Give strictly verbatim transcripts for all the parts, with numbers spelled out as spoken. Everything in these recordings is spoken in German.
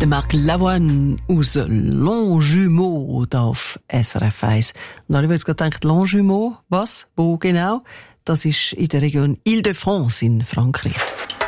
Der Marc Lavoine aus Longjumeau da auf S R F eins. Und alle, die jetzt gerade denken, Longjumeau, was? Wo genau? Das ist in der Region Île-de-France in Frankreich.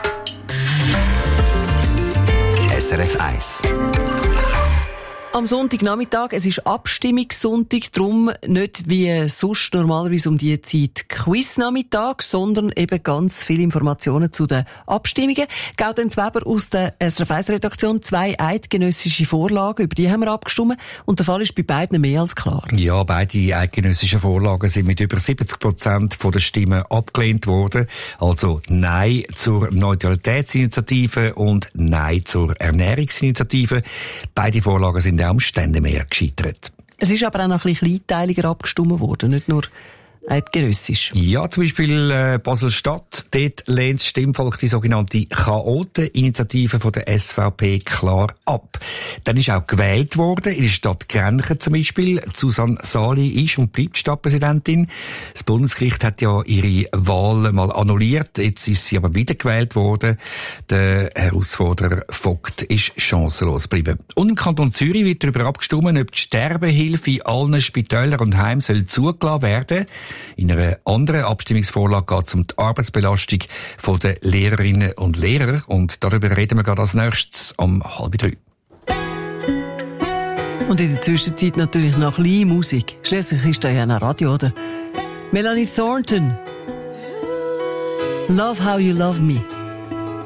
S R F eins. Am Sonntagnachmittag, es ist Abstimmungssonntag, darum nicht wie sonst normalerweise um diese Zeit Quiznachmittag, sondern eben ganz viele Informationen zu den Abstimmungen. Gaudenz Weber aus der S R F eins Redaktion, zwei eidgenössische Vorlagen, über die haben wir abgestimmt und der Fall ist bei beiden mehr als klar. Ja, beide eidgenössischen Vorlagen sind mit über siebzig Prozent der Stimmen abgelehnt worden. Also Nein zur Neutralitätsinitiative und Nein zur Ernährungsinitiative. Beide Vorlagen sind am Ständemeer gescheitert. Es ist aber auch noch ein bisschen kleinteiliger abgestimmt worden, nicht nur eidgenössisch. Ja, zum Beispiel äh, Basel-Stadt. Dort lehnt das Stimmvolk die sogenannte Chaoten-Initiative von der S V P klar ab. Dann ist auch gewählt worden, in der Stadt Grenchen zum Beispiel. Susanne Sali ist und bleibt Stadtpräsidentin. Das Bundesgericht hat ja ihre Wahl mal annulliert. Jetzt ist sie aber wieder gewählt worden. Der Herausforderer Vogt ist chancenlos geblieben. Und im Kanton Zürich wird darüber abgestimmt, ob die Sterbehilfe in allen Spitälern und Heimen soll zugelassen werden. In einer anderen Abstimmungsvorlage geht es um die Arbeitsbelastung der Lehrerinnen und Lehrer. Und darüber reden wir gerade als nächstes um halb drei. Und in der Zwischenzeit natürlich noch ein bisschen Musik. Schließlich ist da ja ein Radio, oder? Melanie Thornton. Love How You Love Me.